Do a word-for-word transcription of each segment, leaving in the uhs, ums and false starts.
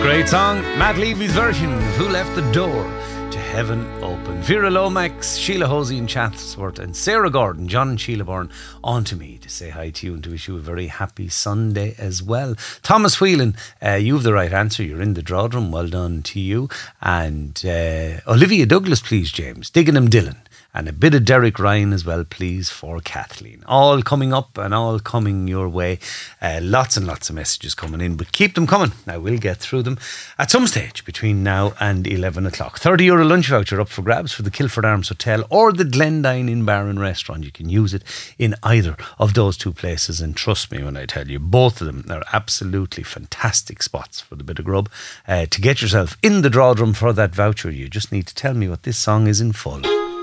Great song, Matt Levy's version of Who Left the Door to Heaven Open. Vera Lomax, Sheila Hosey in Chatsworth, and Sarah Gordon, John and Sheila Byrne on to me to say hi to you and to wish you a very happy Sunday as well. Thomas Whelan, uh, you have the right answer. You're in the draw room. Well done to you. And uh, Olivia Douglas, please, James. Diggingham Dillon. And a bit of Derek Ryan as well, please, for Kathleen. All coming up and all coming your way. Uh, lots and lots of messages coming in, but keep them coming. I will get through them at some stage between now and eleven o'clock. thirty euro lunch voucher up for grabs for the Kilford Arms Hotel or the Glendine Inn Bar and Restaurant. You can use it in either of those two places. And trust me when I tell you, both of them are absolutely fantastic spots for the bit of grub. Uh, to get yourself in the draw room for that voucher, you just need to tell me what this song is in full.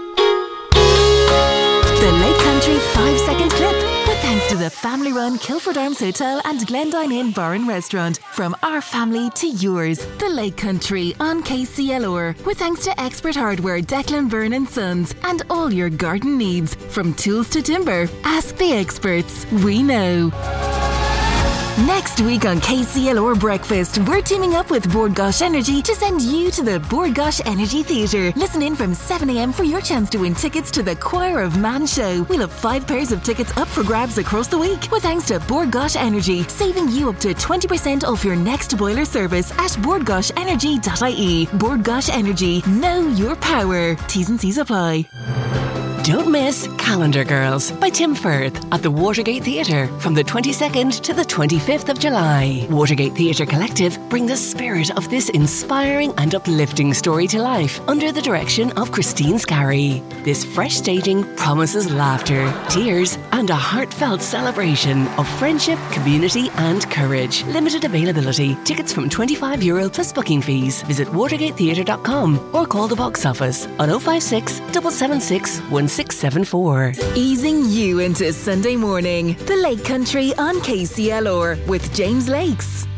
The Lake Country five second clip with thanks to the family-run Kilford Arms Hotel and Glendine Inn Bar and Restaurant. From our family to yours, The Lake Country on K C L R. With thanks to Expert Hardware, Declan Byrne and Sons, and all your garden needs. From tools to timber, ask the experts. We know. Next week on K C L R Breakfast, we're teaming up with Bord Gosh Energy to send you to the Bord Gosh Energy Theatre. Listen in from seven a.m. for your chance to win tickets to the Choir of Man show. We'll have five pairs of tickets up for grabs across the week with thanks to Bord Gosh Energy, saving you up to twenty percent off your next boiler service at bord gosh energy dot I E. Bord Gosh Energy, know your power. T's and C's apply. Don't miss Calendar Girls by Tim Firth at the Watergate Theatre from the twenty-second to the twenty-fifth of July. Watergate Theatre Collective bring the spirit of this inspiring and uplifting story to life under the direction of Christine Scarry. This fresh staging promises laughter, tears, and a heartfelt celebration of friendship, community, and courage. Limited availability. Tickets from twenty-five euro plus booking fees. Visit watergate theatre dot com or call the box office on oh five six, seven seven six, one six seven four. Easing you into Sunday morning. The Lake Country on K C L R with James Lakes.